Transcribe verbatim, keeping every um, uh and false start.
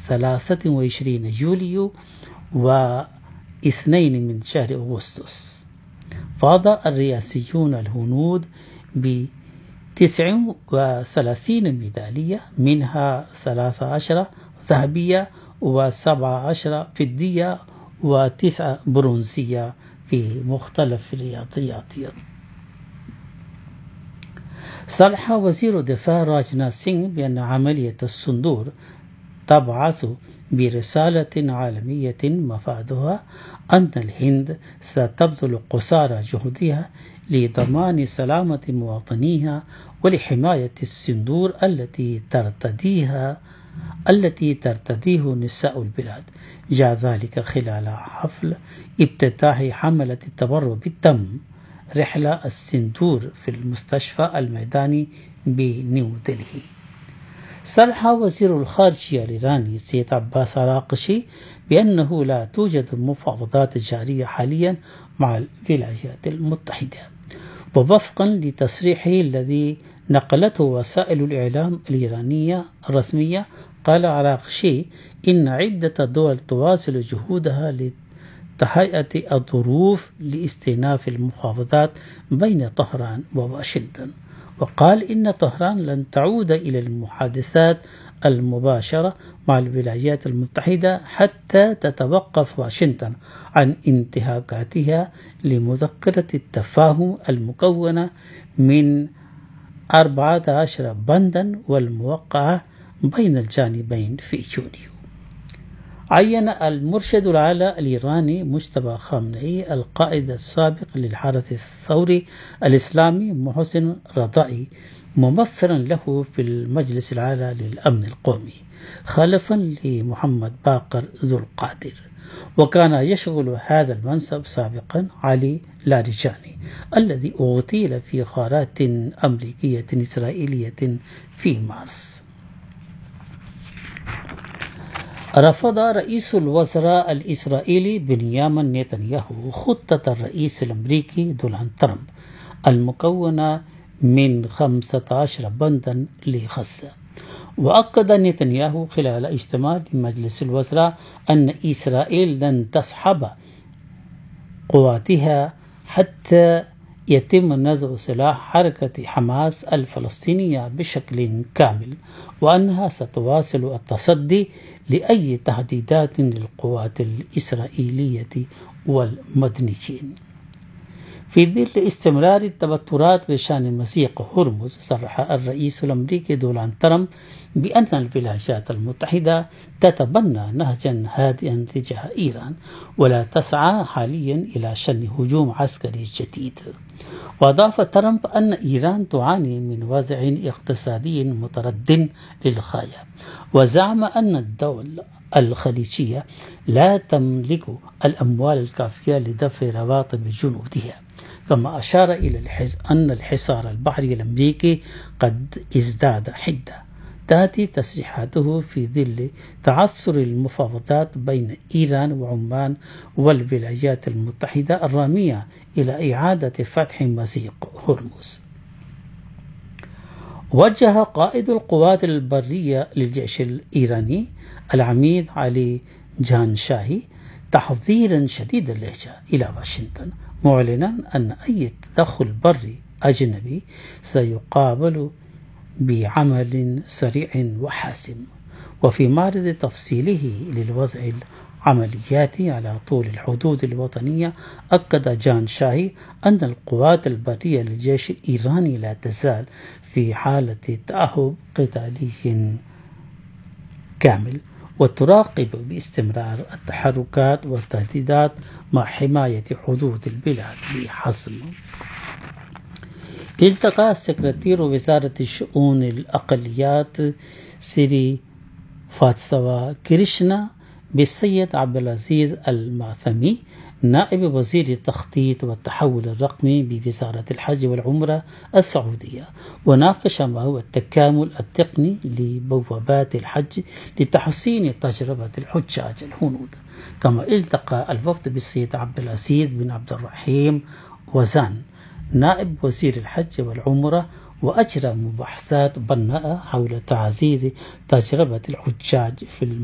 ثلاثة وعشرين يوليو واثنين من شهر أغسطس. فاض الرئاسيون الهنود بتسع وثلاثين ميدالية، منها ثلاث عشرة ذهبية وسبع عشرة فضية وتسعة برونزية في مختلف الرياضيات. صرح وزير الدفاع راجناث سينغ بأن عملية الصندور تبعث برسالة عالمية مفادها أن الهند ستبذل قصارى جهدها لضمان سلامة مواطنيها ولحماية الصندور التي ترتديها التي ترتديه نساء البلاد. جاء ذلك خلال حفل افتتاح حملة التبرع بالدم رحلة الصندور في المستشفى الميداني بنيو دلهي. صرح وزير الخارجية الإيراني سيد عباس عراقشي بأنه لا توجد مفاوضات جارية حاليا مع الولايات المتحدة. ووفقا لتصريحه الذي نقلته وسائل الإعلام الإيرانية الرسمية، قال عراقشي إن عدة دول تواصل جهودها لتهيئة الظروف لاستئناف المفاوضات بين طهران وواشنطن، وقال إن طهران لن تعود إلى المحادثات المباشرة مع الولايات المتحدة حتى تتوقف واشنطن عن انتهاكاتها لمذكرة التفاهم المكونة من أربعة عشر بندا والموقعة بين الجانبين في يونيو. عين المرشد الأعلى الإيراني مجتبى خامنئي القائد السابق للحرس الثوري الإسلامي محسن رضائي ممثلا له في المجلس الأعلى للأمن القومي خلفا لمحمد باقر ذو القادر، وكان يشغل هذا المنصب سابقا علي لاrijani الذي اغتيل في غارات أمريكية إسرائيلية في مارس. رفض رئيس الوزراء الإسرائيلي بنيامين نتنياهو خطة الرئيس الأمريكي دونالد ترامب المكونة من خمسة عشر بندا لغزة. وأكد نتنياهو خلال اجتماع لمجلس الوزراء أن إسرائيل لن تسحب قواتها حتى يتم نزع سلاح حركة حماس الفلسطينية بشكل كامل، وأنها ستواصل التصدي لأي تهديدات للقوات الإسرائيلية والمدنيين. في ظل استمرار التوترات بشأن مضيق هرمز، صرح الرئيس الأمريكي دونالد ترامب بأن الولايات المتحدة تتبنى نهجا هادئا تجاه إيران ولا تسعى حاليا إلى شن هجوم عسكري جديد. وأضاف ترامب أن إيران تعاني من وضع اقتصادي متردد للغاية، وزعم أن الدول الخليجية لا تملك الأموال الكافية لدفع رواتب جنودها. كما أشار إلى أن الحصار البحري الأمريكي قد ازداد حدة. تأتي تصريحاته في ظل تعثر المفاوضات بين إيران وعمان والولايات المتحدة الرامية إلى إعادة فتح مضيق هرمز. وجه قائد القوات البرية للجيش الإيراني العميد علي جهانشاهي تحذيرا شديد اللهجة إلى واشنطن، معلنا أن أي تدخل بري أجنبي سيقابل بعمل سريع وحاسم. وفي معرض تفصيله للوضع العملياتي على طول الحدود الوطنية، أكد جهانشاهي أن القوات البرية للجيش الإيراني لا تزال في حالة تأهب قتالي كامل، وتراقب باستمرار التحركات والتهديدات مع حماية حدود البلاد بحزم. التقى سكرتير وزارة الشؤون الأقليات سيري فاتسوا كريشنا بالسيد عبد العزيز المعثمي نائب وزير التخطيط والتحول الرقمي بوزارة الحج والعمرة السعودية، وناقش ما هو التكامل التقني لبوابات الحج لتحسين تجربة الحجاج الهنود. كما التقى الوفد بالسيد عبد العزيز بن عبد الرحيم وزان نائب وزير الحج والعمرة، وأجرى مباحثات بناءة حول تعزيز تجربة الحجاج في